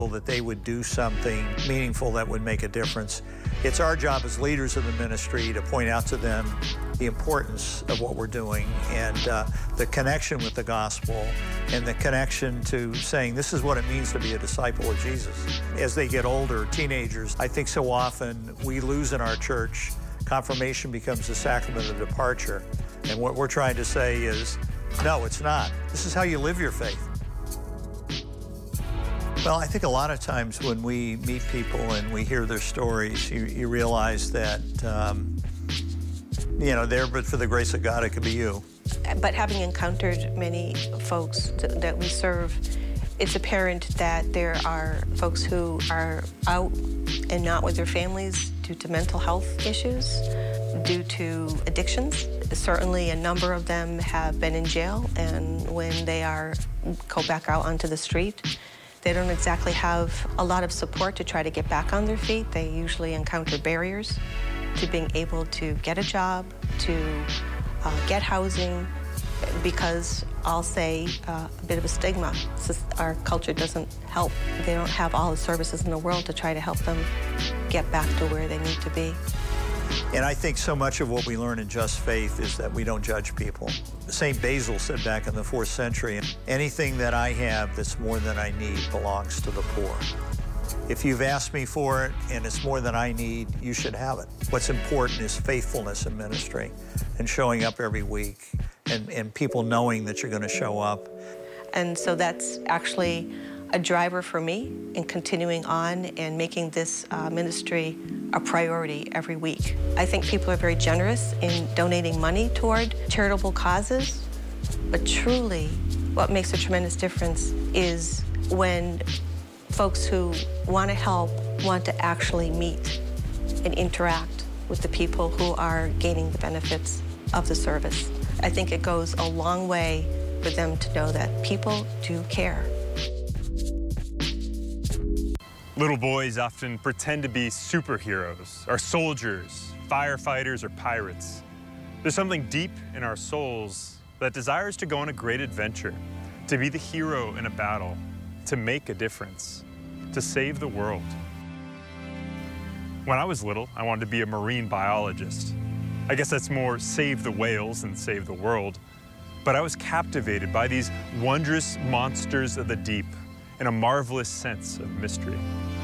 that they would do something meaningful that would make a difference. It's our job as leaders of the ministry to point out to them the importance of what we're doing and the connection with the gospel and the connection to saying this is what it means to be a disciple of Jesus. As they get older, teenagers, I think so often we lose in our church. Confirmation becomes the sacrament of departure. And what we're trying to say is, no, it's not. This is how you live your faith. Well, I think a lot of times when we meet people and we hear their stories, you realize that, there, but for the grace of God, it could be you. But having encountered many folks that we serve, it's apparent that there are folks who are out and not with their families due to mental health issues, due to addictions. Certainly a number of them have been in jail, and when they go back out onto the street, they don't exactly have a lot of support to try to get back on their feet. They usually encounter barriers to being able to get a job, to get housing, because I'll say a bit of a stigma. Our culture doesn't help. They don't have all the services in the world to try to help them get back to where they need to be. And I think so much of what we learn in Just Faith is that we don't judge people. St. Basil said back in the 4th century, anything that I have that's more than I need belongs to the poor. If you've asked me for it and it's more than I need, you should have it. What's important is faithfulness in ministry and showing up every week and people knowing that you're going to show up. And so that's actually a driver for me in continuing on and making this ministry a priority every week. I think people are very generous in donating money toward charitable causes, but truly what makes a tremendous difference is when folks who want to help want to actually meet and interact with the people who are gaining the benefits of the service. I think it goes a long way for them to know that people do care. Little boys often pretend to be superheroes, or soldiers, firefighters, or pirates. There's something deep in our souls that desires to go on a great adventure, to be the hero in a battle, to make a difference, to save the world. When I was little, I wanted to be a marine biologist. I guess that's more save the whales than save the world. But I was captivated by these wondrous monsters of the deep and a marvelous sense of mystery.